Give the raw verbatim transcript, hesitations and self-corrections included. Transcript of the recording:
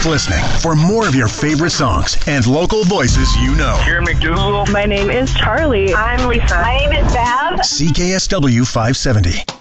Keep listening for more of your favorite songs and local voices you know. Here, McDougal. My name is Charlie. I'm Lisa. My name is Bev. C K S W five seventy.